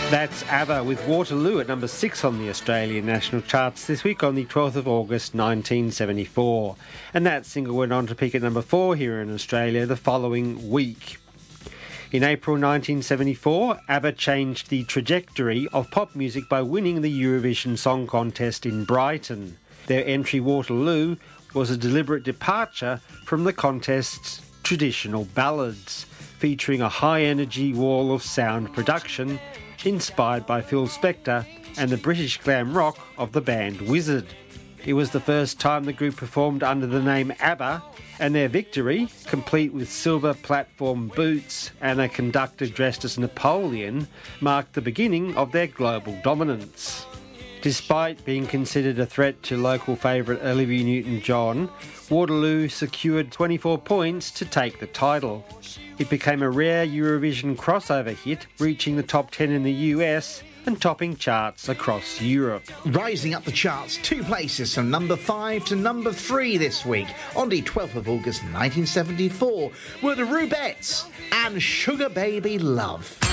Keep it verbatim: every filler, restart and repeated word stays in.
That's ABBA with Waterloo at number six on the Australian national charts this week on the twelfth of August nineteen seventy-four. And that single went on to peak at number four here in Australia the following week. In April nineteen seventy-four, ABBA changed the trajectory of pop music by winning the Eurovision Song Contest in Brighton. Their entry, Waterloo, was a deliberate departure from the contest's traditional ballads, featuring a high-energy wall of sound production inspired by Phil Spector and the British glam rock of the band Wizzard. It was the first time the group performed under the name ABBA, and their victory, complete with silver platform boots and a conductor dressed as Napoleon, marked the beginning of their global dominance. Despite being considered a threat to local favourite Olivia Newton-John, Waterloo secured twenty-four points to take the title. It became a rare Eurovision crossover hit, reaching the top ten in the U S and topping charts across Europe. Rising up the charts two places from number five to number three this week on the twelfth of August nineteen seventy-four were the Rubettes and Sugar Baby Love.